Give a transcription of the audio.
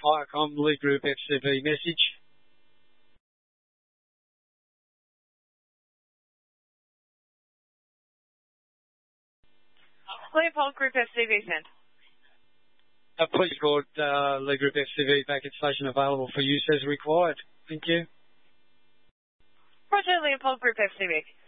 Viacom Lead Group FCV message. Leopold Group FCV sent. Please record Lead Group FCV back at station available for use as required. Thank you. Roger, Leopold Group FCV.